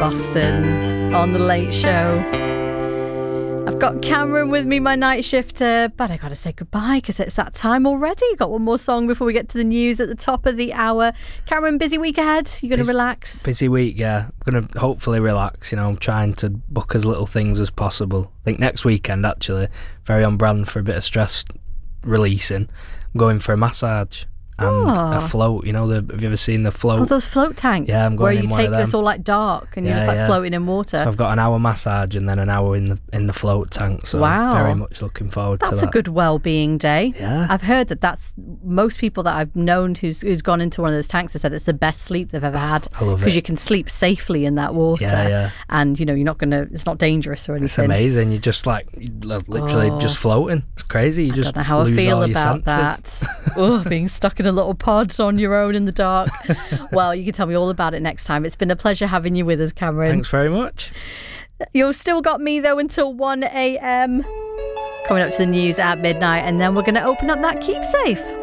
Boston on The Late Show. I've got Cameron with me, my night shifter, but I gotta say goodbye because it's that time already. Got one more song before we get to the news at the top of the hour. Cameron, busy week ahead? You gonna relax? Busy week, yeah. I'm gonna hopefully relax. I'm trying to book as little things as possible. I think next weekend, actually, very on brand for a bit of stress releasing. I'm going for a massage and a float. Have you ever seen the float? Oh, those float tanks. Yeah, I'm going where you in one take of them. this all like dark and you're just like floating in water. So I've got an hour massage and then an hour in the float tank. So I'm very much looking forward to that. That's a good well-being day. Yeah. I've heard that's most people that I've known who's gone into one of those tanks have said it's the best sleep they've ever had. I love it. Because you can sleep safely in that water. Yeah. And you're not it's not dangerous or anything. It's amazing. You're just literally just floating. It's crazy. You just I don't know how I lose feel all your about senses. that. Being stuck in a little pod on your own in the dark. Well, you can tell me all about it next time. It's been a pleasure having you with us, Cameron. Thanks very much. You've still got me though until 1 a.m. Coming up to the news at midnight, and then we're going to open up that keepsafe.